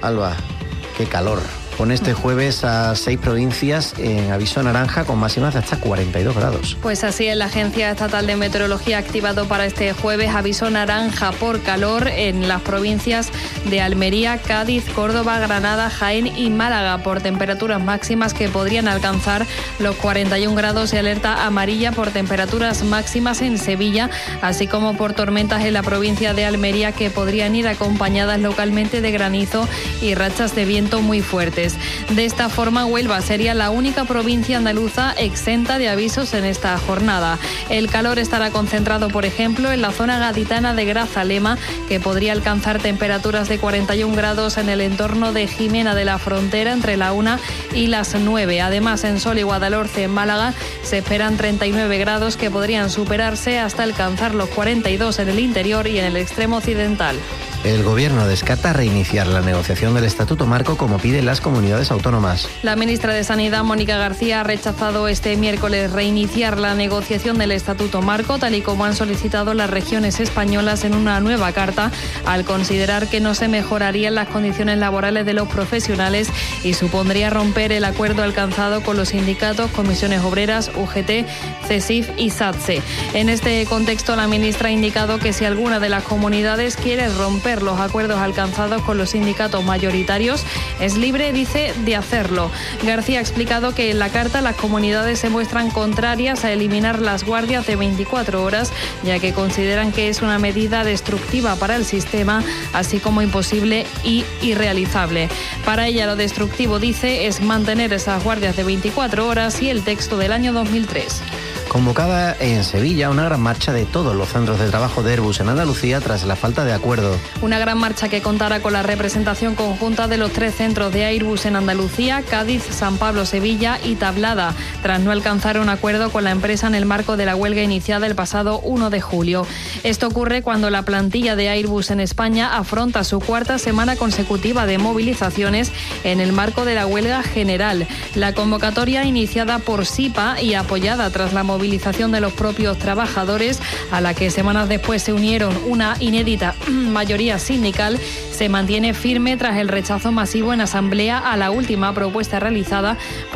Alba, qué calor. Pone este jueves a 6 provincias en aviso naranja con máximas de hasta 42 grados. Pues así es, la Agencia Estatal de Meteorología ha activado para este jueves aviso naranja por calor en las provincias de Almería, Cádiz, Córdoba, Granada, Jaén y Málaga por temperaturas máximas que podrían alcanzar los 41 grados y alerta amarilla por temperaturas máximas en Sevilla, así como por tormentas en la provincia de Almería que podrían ir acompañadas localmente de granizo y rachas de viento muy fuertes. De esta forma, Huelva sería la única provincia andaluza exenta de avisos en esta jornada. El calor estará concentrado, por ejemplo, en la zona gaditana de Grazalema, que podría alcanzar temperaturas de 41 grados en el entorno de Jimena de la Frontera entre la 1 y las 9. Además, en Sol y Guadalhorce, en Málaga, se esperan 39 grados que podrían superarse hasta alcanzar los 42 en el interior y en el extremo occidental. El Gobierno descarta reiniciar la negociación del Estatuto Marco como piden las comunidades autónomas. La ministra de Sanidad, Mónica García, ha rechazado este miércoles reiniciar la negociación del Estatuto Marco, tal y como han solicitado las regiones españolas en una nueva carta, al considerar que no se mejorarían las condiciones laborales de los profesionales y supondría romper el acuerdo alcanzado con los sindicatos, comisiones obreras, UGT, CESIF y SATSE. En este contexto, la ministra ha indicado que si alguna de las comunidades quiere romper los acuerdos alcanzados con los sindicatos mayoritarios, es libre, dice, de hacerlo. García ha explicado que en la carta las comunidades se muestran contrarias a eliminar las guardias de 24 horas, ya que consideran que es una medida destructiva para el sistema, así como imposible y irrealizable. Para ella lo destructivo, dice, es mantener esas guardias de 24 horas y el texto del año 2003. Convocada en Sevilla una gran marcha de todos los centros de trabajo de Airbus en Andalucía tras la falta de acuerdo. Una gran marcha que contará con la representación conjunta de los 3 centros de Airbus en Andalucía, Cádiz, San Pablo, Sevilla y Tablada, tras no alcanzar un acuerdo con la empresa en el marco de la huelga iniciada el pasado 1 de julio. Esto ocurre cuando la plantilla de Airbus en España afronta su 4ª semana consecutiva de movilizaciones en el marco de la huelga general. La convocatoria, iniciada por SIPA y apoyada tras la movilización de los propios trabajadores, a la que semanas después se unieron una inédita mayoría sindical, se mantiene firme tras el rechazo masivo en asamblea a la última propuesta realizada por